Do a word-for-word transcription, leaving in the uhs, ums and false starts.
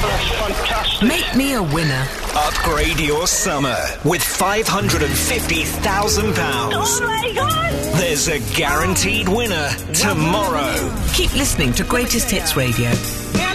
That's fantastic. Make me a winner. Upgrade your summer with five hundred fifty thousand pounds. Oh my God! There's a guaranteed winner tomorrow. Keep listening to Greatest Hits Radio.